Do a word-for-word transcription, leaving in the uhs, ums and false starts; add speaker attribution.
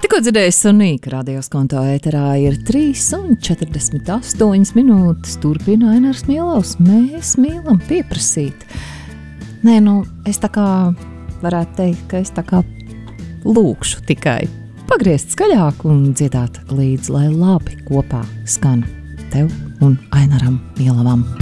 Speaker 1: Tikko dzirdēju Sonīka radios konto ēterā ir trīs un četrdesmit astoņas minūtes. Turpina Ainars Mielovs. Mēs mīlam pieprasīt. Nē, nu, es tā kā varētu teikt, ka es tā kā lūkšu tikai pagriezt skaļāk un dziedāt līdz, lai labi kopā skan tev un Ainaram Mielovam.